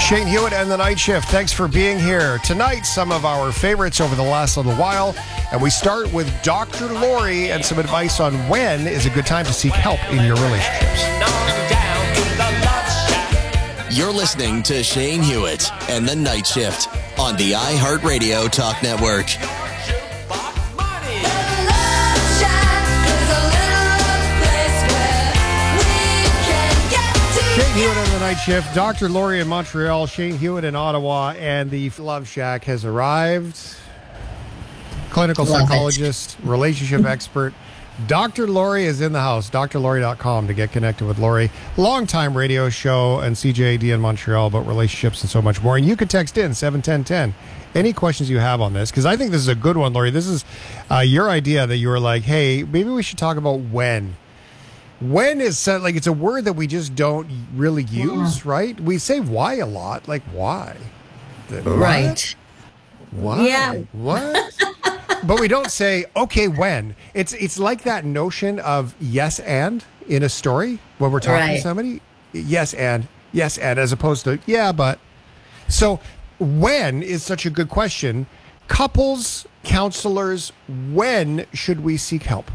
Shane Hewitt and the Night Shift. Thanks for being here. Tonight, some of our favorites over the last little while. And we start with Dr. Lori and some advice on when is a good time to seek help in your relationships. You're listening to Shane Hewitt and the Night Shift on the iHeartRadio Talk Network. Shane Hewitt and the Night Shift. Dr. Lori in Montreal, Shane Hewitt in Ottawa, and the Love Shack has arrived. Clinical psychologist, relationship expert. Dr. Lori is in the house. drlori.com to get connected with Lori. Longtime radio show and CJAD in Montreal about relationships and so much more. And you can text in 71010. Any questions you have on this? Because I think this is a good one, Lori. This is your idea that you were like, hey, maybe we should talk about when. When is like it's a word that we just don't really use, right? We say why a lot. Like why? Right. What? Yeah. What? But we don't say, okay, when. It's like that notion of yes and in a story when we're talking to somebody. Yes and, as opposed to, yeah, but. So when is such a good question. Couples, counselors, when should we seek help?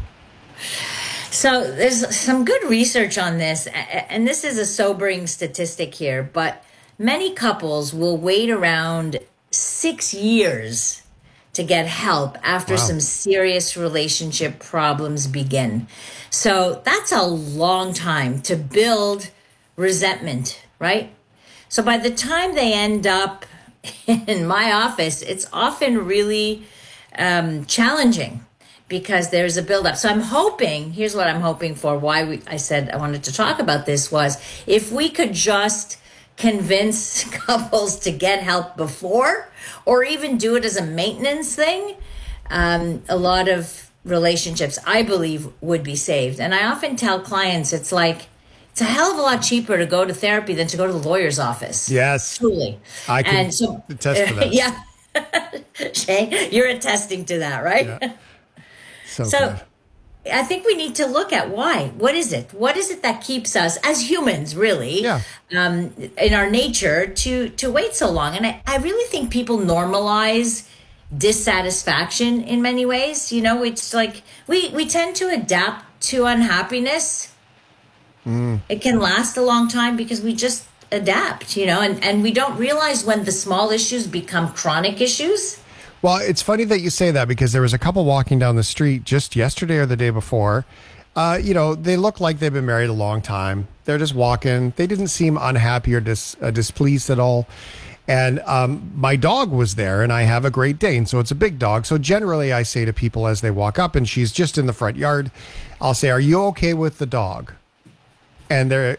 So there's some good research on this, and this is a sobering statistic here, but many couples will wait around 6 years to get help after some serious relationship problems begin. So that's a long time to build resentment, right? So by the time they end up in my office, it's often really challenging because there's a buildup. So I'm hoping, here's what I'm hoping for, I said I wanted to talk about this was if we could just convince couples to get help before or even do it as a maintenance thing, a lot of relationships, I believe, would be saved. And I often tell clients, it's a hell of a lot cheaper to go to therapy than to go to the lawyer's office. Yes. Truly. I can attest to that. Yeah. Shane, you're attesting to that, right? Yeah. So good. I think we need to look at why. What is it? What is it that keeps us as humans, really, in our nature to wait so long? And I really think people normalize dissatisfaction in many ways. You know, it's like we tend to adapt to unhappiness. It can last a long time because we just adapt, you know, and we don't realize when the small issues become chronic issues. Well, it's funny that you say that because there was a couple walking down the street just yesterday or the day before. They look like they've been married a long time. They're just walking. They didn't seem unhappy or displeased at all. And my dog was there, and I have a Great Dane, so it's a big dog. So generally I say to people as they walk up, and she's just in the front yard, I'll say, are you okay with the dog? And they're,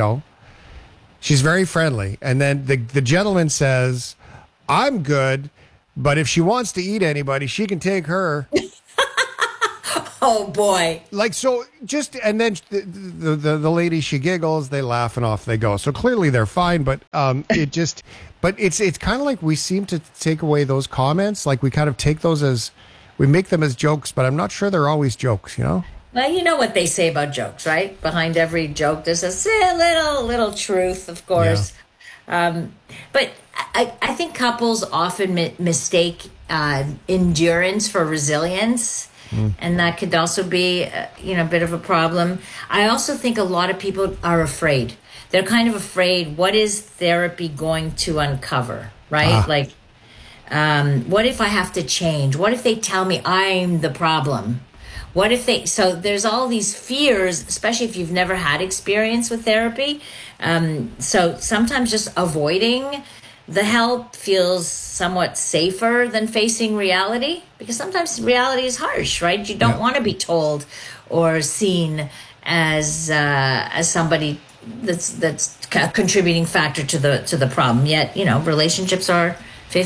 she's very friendly. And then the gentleman says, I'm good. But if she wants to eat anybody, she can take her. Oh, boy. Like, so just, and then the lady, she giggles, they laugh and off they go. So clearly they're fine, but it's kind of like we seem to take away those comments. Like we kind of take those we make them as jokes, but I'm not sure they're always jokes, Well, you know what they say about jokes, right? Behind every joke, there's a little truth, of course. Yeah. But I think couples often mistake endurance for resilience, and that could also be, a bit of a problem. I also think a lot of people are afraid. They're kind of afraid, what is therapy going to uncover, right? Like, what if I have to change? What if they tell me I'm the problem? What if so there's all these fears, especially if you've never had experience with therapy. So sometimes just avoiding the help feels somewhat safer than facing reality, because sometimes reality is harsh, right? You don't want to be told or seen as somebody that's a contributing factor to the problem. Yet, relationships are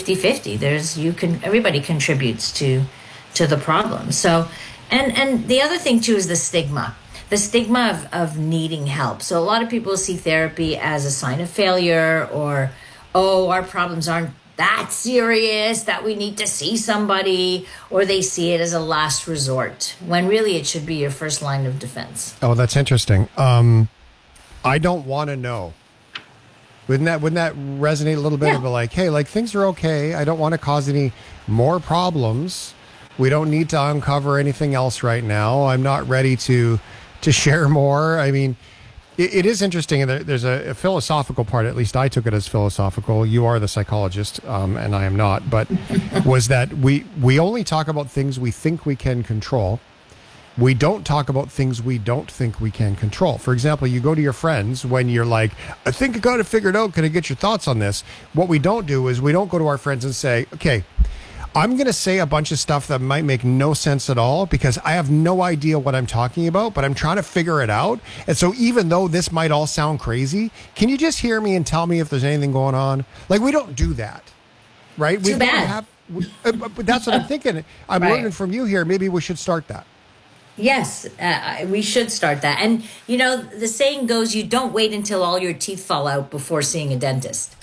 50-50. Everybody contributes to the problem. So, and the other thing too is the stigma of needing help. So a lot of people see therapy as a sign of failure, or, our problems aren't that serious that we need to see somebody, or they see it as a last resort when really it should be your first line of defense. Oh, that's interesting. I don't want to know. Wouldn't that resonate a little bit? Yeah. Of like, hey, like things are okay. I don't want to cause any more problems. We don't need to uncover anything else right now. I'm not ready to share more. I mean, it is interesting. There's a philosophical part. At least I took it as philosophical. You are the psychologist, and I am not. But was that we only talk about things we think we can control. We don't talk about things we don't think we can control. For example, you go to your friends when you're like, I think I got it figured out. Can I get your thoughts on this? What we don't do is we don't go to our friends and say, okay, I'm going to say a bunch of stuff that might make no sense at all because I have no idea what I'm talking about, but I'm trying to figure it out. And so even though this might all sound crazy, can you just hear me and tell me if there's anything going on? Like, we don't do that, right? Too bad. But that's what I'm thinking. I'm Right. learning from you here. Maybe we should start that. Yes, we should start that. And, you know, the saying goes, you don't wait until all your teeth fall out before seeing a dentist.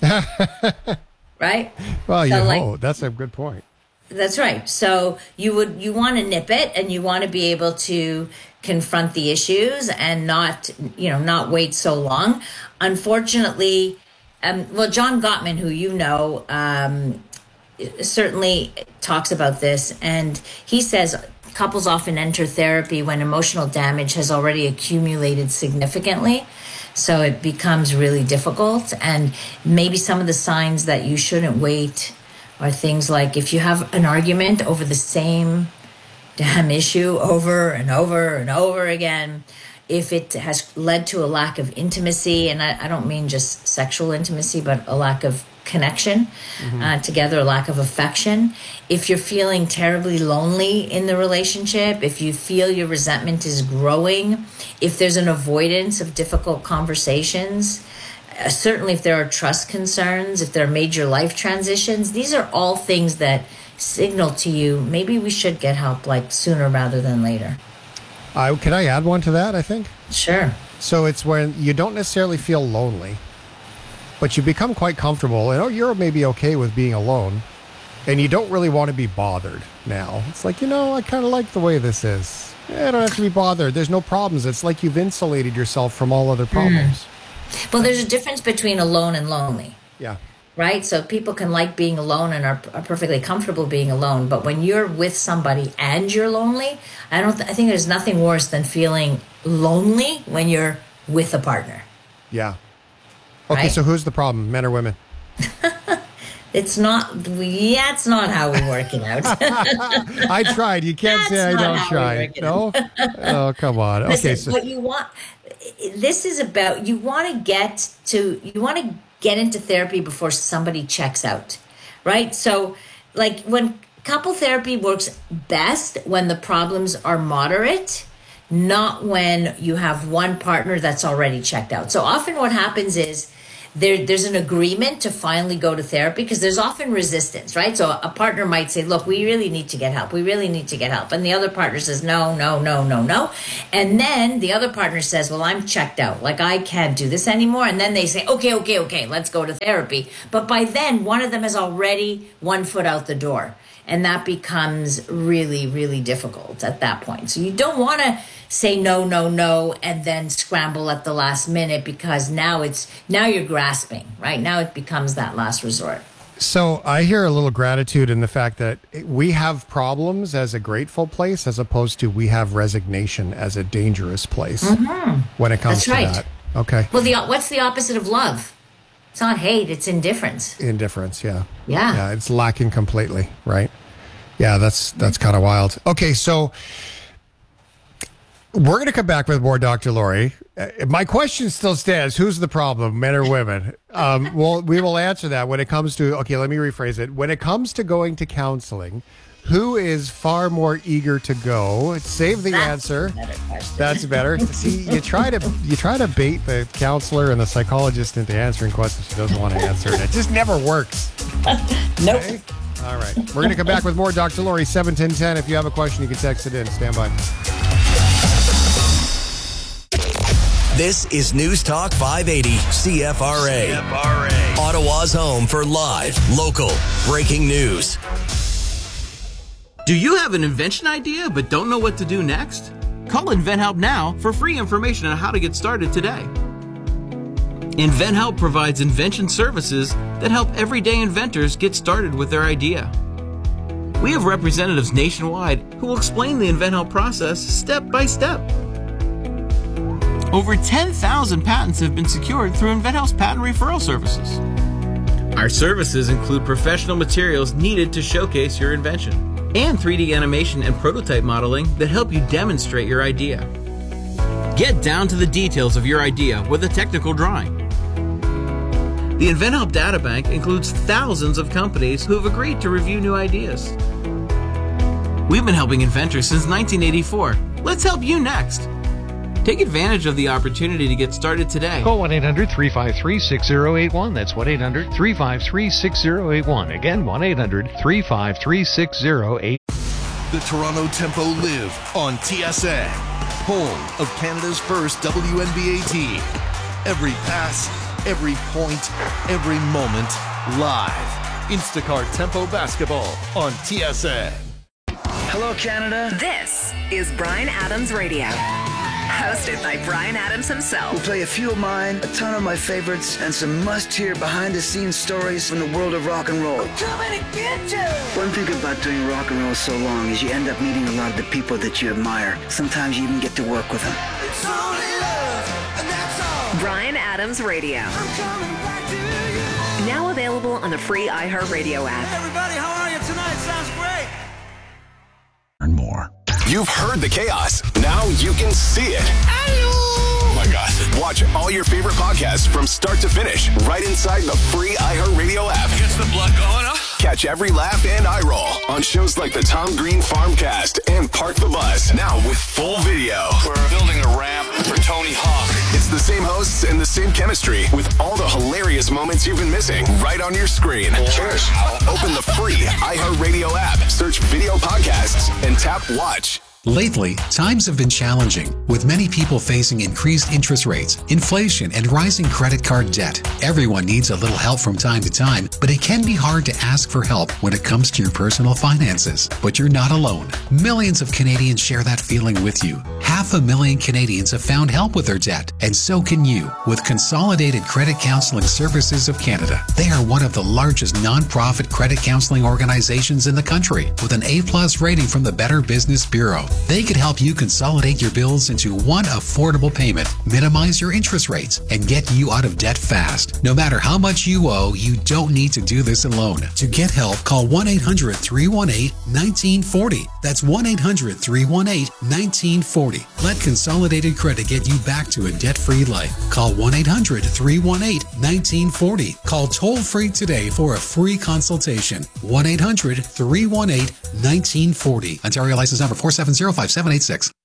Right? Well, So, that's a good point. That's right. So you want to nip it, and you want to be able to confront the issues and not wait so long. Unfortunately, John Gottman, who you know, certainly talks about this, and he says couples often enter therapy when emotional damage has already accumulated significantly. So it becomes really difficult, and maybe some of the signs that you shouldn't wait are things like if you have an argument over the same damn issue over and over and over again, if it has led to a lack of intimacy, and I don't mean just sexual intimacy, but a lack of connection together, a lack of affection. If you're feeling terribly lonely in the relationship, if you feel your resentment is growing, if there's an avoidance of difficult conversations, certainly if there are trust concerns, if there are major life transitions, these are all things that signal to you maybe we should get help like sooner rather than later. Can I add one to that, I think? Sure. So it's when you don't necessarily feel lonely, but you become quite comfortable, and you're maybe okay with being alone, and you don't really want to be bothered now. It's like, I kind of like the way this is. I don't have to be bothered. There's no problems. It's like you've insulated yourself from all other problems. Well, there's a difference between alone and lonely. Yeah. Right? So people can like being alone and are perfectly comfortable being alone. But when you're with somebody and you're lonely, I think there's nothing worse than feeling lonely when you're with a partner. Yeah. Okay, Right? so who's the problem, men or women? It's not how we work it out. I tried. You can't say I That's not don't how we try. work it No? Oh, come on. Okay, Listen, what you want, this is about, you want to get into therapy before somebody checks out, right? So like when couple therapy works best when the problems are moderate, not when you have one partner that's already checked out. So often what happens is there's an agreement to finally go to therapy because there's often resistance, right? So a partner might say, look, we really need to get help. We really need to get help. And the other partner says, no. And then the other partner says, well, I'm checked out. Like, I can't do this anymore. And then they say, okay, let's go to therapy. But by then, one of them has already one foot out the door. And that becomes really, really difficult at that point. So you don't want to say no, and then scramble at the last minute because now you're grasping, right? Now it becomes that last resort. So I hear a little gratitude in the fact that we have problems as a grateful place as opposed to we have resignation as a dangerous place when it comes That's right. to that. Okay. Well, what's the opposite of love? It's not hate, it's indifference. Indifference, yeah. Yeah. It's lacking completely, right? Yeah, that's kind of wild. Okay, so we're going to come back with more Dr. Laurie. My question still stands. Who's the problem, men or women? Well, we will answer that when it comes to, okay, let me rephrase it. When it comes to going to counseling, who is far more eager to go? Save the answer. That's better. See, you try to bait the counselor and the psychologist into answering questions she doesn't want to answer, and it just never works. Nope. Okay? All right. We're going to come back with more Dr. Laurie, 71010. If you have a question, you can text it in. Stand by. This is News Talk 580 CFRA. Ottawa's home for live, local, breaking news. Do you have an invention idea but don't know what to do next? Call InventHelp now for free information on how to get started today. InventHelp provides invention services that help everyday inventors get started with their idea. We have representatives nationwide who will explain the InventHelp process step by step. Over 10,000 patents have been secured through InventHelp's patent referral services. Our services include professional materials needed to showcase your invention and 3D animation and prototype modeling that help you demonstrate your idea. Get down to the details of your idea with a technical drawing. The InventHelp Databank includes thousands of companies who have agreed to review new ideas. We've been helping inventors since 1984. Let's help you next. Take advantage of the opportunity to get started today. Call 1-800-353-6081. That's 1-800-353-6081. Again, 1-800-353-6081. The Toronto Tempo live on TSN, home of Canada's first WNBA team. Every pass, every point, every moment, live. Instacart Tempo Basketball on TSN. Hello, Canada. This is Bryan Adams Radio. Hosted by Bryan Adams himself. We'll play a few of mine, a ton of my favorites, and some must-hear behind-the-scenes stories from the world of rock and roll. We're coming to get you! One thing about doing rock and roll so long is you end up meeting a lot of the people that you admire. Sometimes you even get to work with them. It's only love, and that's all. Bryan Adams Radio. I'm coming back to you. Now available on the free iHeartRadio app. Hey everybody, how are you tonight? Sounds great. And more. You've heard the chaos. Now you can see it. Oh my God. Watch all your favorite podcasts from start to finish right inside the free iHeartRadio app. Gets the blood going, huh? Catch every laugh and eye roll on shows like the Tom Green Farmcast and Park the Bus. Now with full video. We're building a ramp for Tony Hawk. It's the same hosts and the same chemistry with all the hilarious moments you've been missing right on your screen. Cheers. Open the free iHeartRadio app, search video podcasts, and tap watch. Lately, times have been challenging, with many people facing increased interest rates, inflation, and rising credit card debt. Everyone needs a little help from time to time, but it can be hard to ask for help when it comes to your personal finances. But you're not alone. Millions of Canadians share that feeling with you. 500,000 Canadians have found help with their debt, and so can you with Consolidated Credit Counseling Services of Canada. They are one of the largest non-profit credit counseling organizations in the country, with an A+ rating from the Better Business Bureau. They could help you consolidate your bills into one affordable payment, minimize your interest rates, and get you out of debt fast. No matter how much you owe, you don't need to do this alone. To get help, call 1-800-318-1940. That's 1-800-318-1940. Let Consolidated Credit get you back to a debt-free life. Call 1-800-318-1940. Call toll-free today for a free consultation. 1-800-318-1940. Ontario license number 4705786.